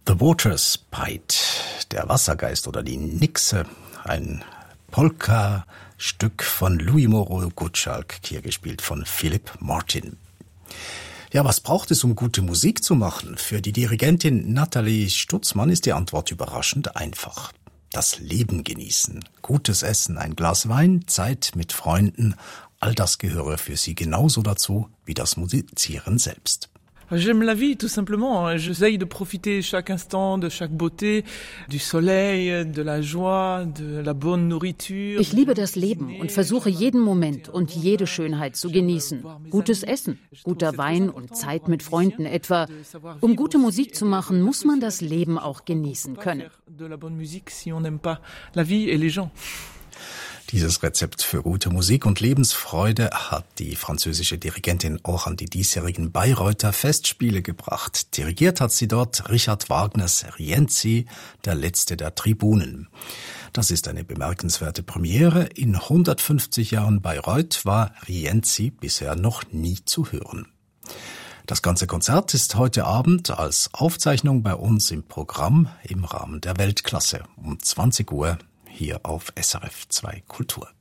The Water Sprite, der Wassergeist oder die Nixe, ein Polka-Stück von Louis Moreau Gottschalk, hier gespielt von Philipp Martin. Ja, was braucht es, um gute Musik zu machen? Für die Dirigentin Nathalie Stutzmann ist die Antwort überraschend einfach. Das Leben genießen, gutes Essen, ein Glas Wein, Zeit mit Freunden, all das gehöre für sie genauso dazu wie das Musizieren selbst. J'aime la vie, tout simplement. J'essaye de profiter chaque instant de chaque beauté, du soleil, de la joie, de la bonne nourriture. Ich liebe das Leben und versuche jeden Moment und jede Schönheit zu genießen. Gutes Essen, guter Wein und Zeit mit Freunden etwa. Um gute Musik zu machen, muss man das Leben auch genießen können. De la bonne musique si on n'aime pas la vie et les gens. Dieses Rezept für gute Musik und Lebensfreude hat die französische Dirigentin auch an die diesjährigen Bayreuther Festspiele gebracht. Dirigiert hat sie dort Richard Wagners Rienzi, der letzte der Tribunen. Das ist eine bemerkenswerte Premiere. In 150 Jahren Bayreuth war Rienzi bisher noch nie zu hören. Das ganze Konzert ist heute Abend als Aufzeichnung bei uns im Programm im Rahmen der Weltklasse um 20 Uhr. Hier auf SRF 2 Kultur.